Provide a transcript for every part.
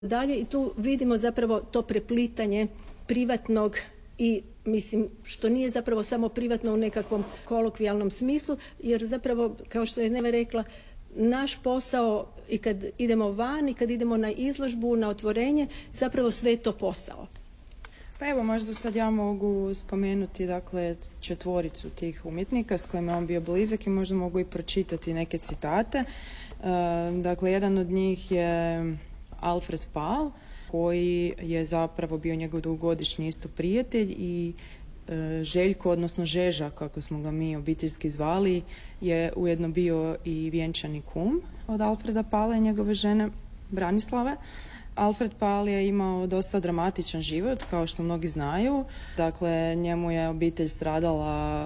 dalje i tu vidimo zapravo to preplitanje privatnog i mislim što nije zapravo samo privatno u nekakvom kolokvijalnom smislu, jer zapravo kao što je Neva rekla, naš posao i kad idemo van i kad idemo na izložbu, na otvorenje, zapravo sve je to posao. Pa evo, možda sad ja mogu spomenuti dakle četvoricu tih umjetnika s kojima je on bio blizak i možda mogu i pročitati neke citate. Dakle, jedan od njih je Alfred Pal, koji je zapravo bio njegov dugogodišnji isto prijatelj i Željko, odnosno Žeža, kako smo ga mi obiteljski zvali, je ujedno bio i vjenčani kum od Alfreda Pala i njegove žene Branislave. Alfred Pal je imao dosta dramatičan život, kao što mnogi znaju. Dakle, njemu je obitelj stradala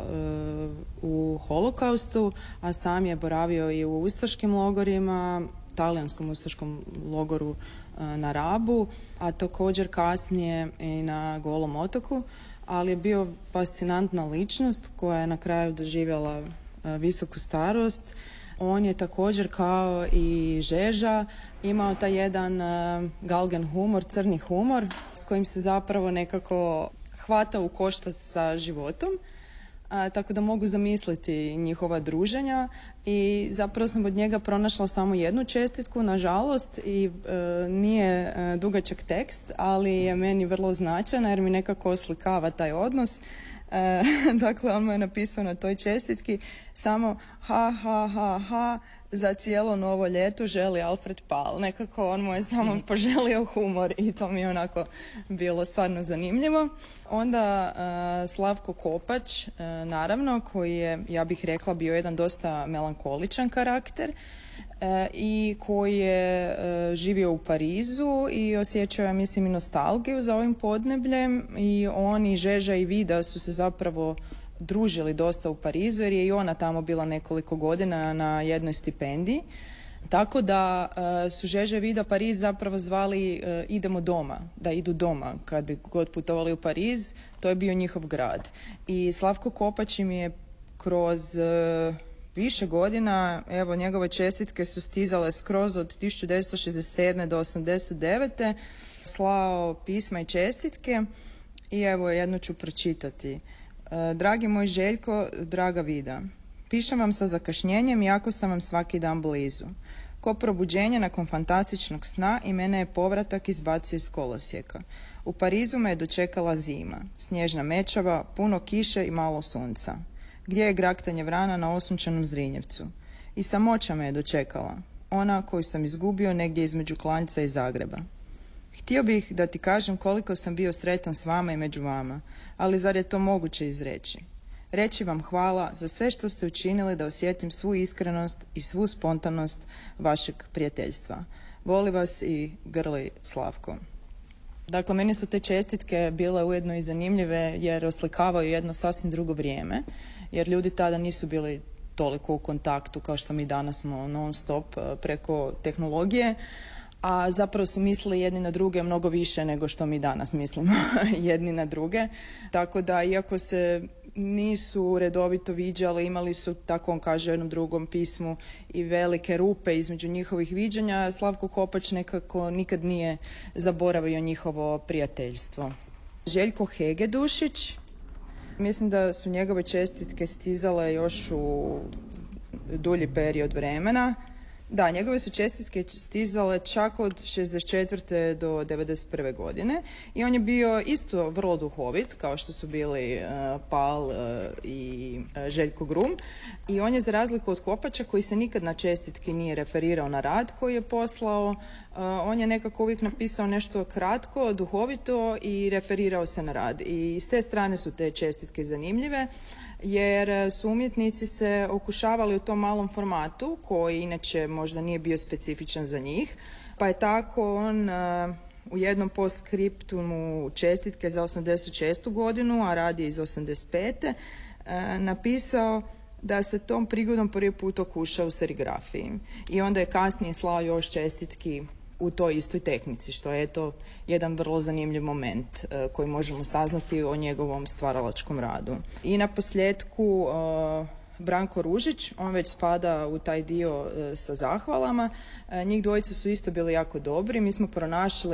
u holokaustu, a sam je boravio i u ustaškim logorima, talijanskom ustaškom logoru na Rabu, a također kasnije i na Golom otoku, ali je bio fascinantna ličnost koja je na kraju doživjela visoku starost. On je također kao i Žeža imao taj jedan galgen humor, crni humor, s kojim se zapravo nekako hvata u koštac sa životom. Tako da mogu zamisliti njihova druženja i zapravo sam od njega pronašla samo jednu čestitku, nažalost, i nije dugačak tekst, ali je meni vrlo značajna jer mi nekako oslikava taj odnos. Dakle, on mu je napisao na toj čestitki samo ha, ha, ha, ha, za cijelo novo ljeto želi Alfred Pal. Nekako on mu je samo poželio humor i to mi je onako bilo stvarno zanimljivo. Onda Slavko Kopač, naravno, koji je, ja bih rekla, bio jedan dosta melankoličan karakter i koji je živio u Parizu i osjećao, ja mislim, i nostalgiju za ovim podnebljem, i on i Žeža i Vida su se zapravo družili dosta u Parizu jer je i ona tamo bila nekoliko godina na jednoj stipendiji. Tako da su Žeža i Vida Pariz zapravo zvali idemo doma, da idu doma kad bi god putovali u Pariz, to je bio njihov grad. I Slavko Kopač im je kroz više godina, evo, njegove čestitke su stizale skroz od 1967. do 1989. slao pisma i čestitke i evo jednu ću pročitati. Dragi moj Željko, draga Vida, pišem vam sa zakašnjenjem iako sam vam svaki dan blizu. Ko probuđenje nakon fantastičnog sna i mene je povratak izbacio iz kolosijeka. U Parizu me je dočekala zima, snježna mečava, puno kiše i malo sunca. Gdje je graktanje vrana na osunčanom Zrinjevcu? I samoća me je dočekala, ona koju sam izgubio negdje između Klanjca i Zagreba. Htio bih da ti kažem koliko sam bio sretan s vama i među vama, ali zar je to moguće izreći? Reći vam hvala za sve što ste učinili da osjetim svu iskrenost i svu spontanost vašeg prijateljstva. Voli vas i grli Slavko. Dakle, meni su te čestitke bile ujedno i zanimljive jer oslikavaju jedno sasvim drugo vrijeme, jer ljudi tada nisu bili toliko u kontaktu kao što mi danas smo non stop preko tehnologije, a zapravo su mislili jedni na druge mnogo više nego što mi danas mislimo jedni na druge. Tako da, iako se nisu redovito viđali, imali su, tako on kaže u jednom drugom pismu, i velike rupe između njihovih viđanja, Slavko Kopač nekako nikad nije zaboravio njihovo prijateljstvo. Željko Hegedušić, mislim da su njegove čestitke stizale još u dulji period vremena. Da, njegove su čestitke stizale čak od 64. do 91. godine i on je bio isto vrlo duhovit, kao što su bili Pal i Željko Grum, i on je, za razliku od Kopača, koji se nikad na čestitki nije referirao na rad koji je poslao, on je nekako uvijek napisao nešto kratko, duhovito i referirao se na rad. I s te strane su te čestitke zanimljive, jer su umjetnici se okušavali u tom malom formatu, koji inače možda nije bio specifičan za njih, pa je tako on u jednom postskriptumu čestitke za 86. godinu, a rad je iz 85. Napisao da se tom prigodom prvi put okušao u serigrafiji. I onda je kasnije slao još čestitki u toj istoj tehnici, što je to jedan vrlo zanimljiv moment koji možemo saznati o njegovom stvaralačkom radu. I na posljedku Branko Ružić, on već spada u taj dio sa zahvalama. Njih dvojica su isto bili jako dobri. Mi smo pronašli